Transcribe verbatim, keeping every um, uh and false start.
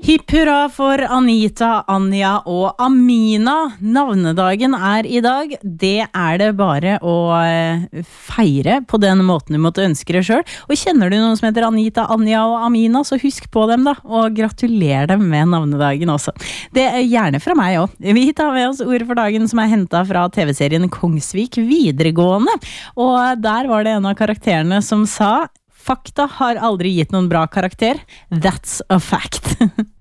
Hipp hurra for Anita, Anja og Amina. Navnedagen er i dag. Det er det bare å feire på den måten du måtte ønske det selv. Og kjenner du noen som heter Anita, Anja og Amina, så husk på dem da, og gratuler dem med navnedagen også. Det er gjerne fra meg også. Vi tar med oss ordet for dagen som er hentet fra T V-serien Kongsvik videregående. Og der var det en av karakterene som sa: fakta har aldri gitt noen bra karakter. That's a fact.